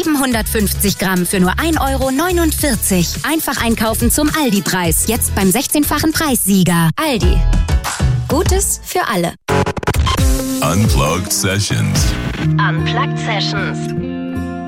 750 Gramm für nur 1,49 €. Einfach einkaufen zum Aldi-Preis. Jetzt beim 16-fachen Preissieger. Aldi. Gutes für alle. Unplugged Sessions. Unplugged Sessions.